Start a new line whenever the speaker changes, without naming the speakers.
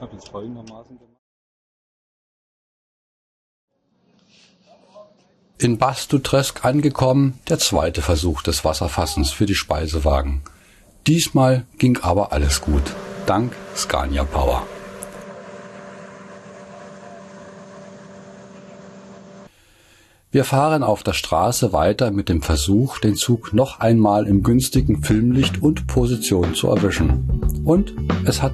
habe jetzt folgendermaßen gemacht.
In Bastutresk angekommen, der zweite Versuch des Wasserfassens für die Speisewagen. Diesmal ging aber alles gut, dank Scania Power. Wir fahren auf der Straße weiter mit dem Versuch, den Zug noch einmal im günstigen Filmlicht und Position zu erwischen. Und es hat